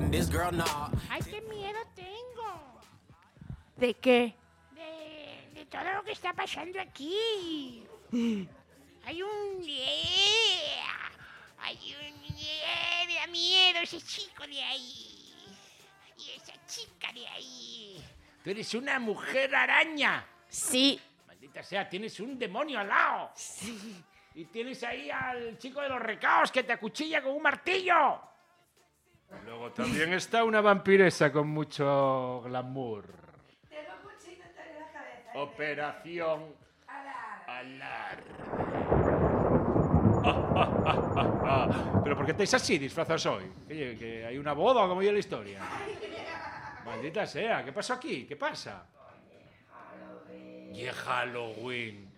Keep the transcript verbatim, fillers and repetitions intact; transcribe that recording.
Ay, qué miedo tengo. ¿De qué? De, de todo lo que está pasando aquí. Hay un... Hay un... Me da miedo ese chico de ahí. Y esa chica de ahí. Tú eres una mujer araña. Sí. Maldita sea, tienes un demonio al lado. Sí. Y tienes ahí al chico de los recaos que te acuchilla con un martillo. Luego también está una vampiresa con mucho glamour. Tengo cuchillo en la cabeza. Operación Alar. Alar. ¿Pero por qué estáis así disfrazados hoy? ¿Que, que hay una boda o cómo es la historia? Maldita sea, ¿qué pasó aquí? ¿Qué pasa? Halloween. Y Halloween.